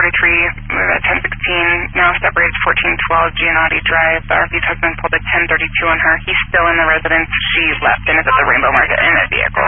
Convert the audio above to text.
at 10:16, now separated 1412 Giannotti Drive. The RV's husband pulled at 10:32 on her. He's still in the residence. She left and is at the Rainbow Market in a vehicle.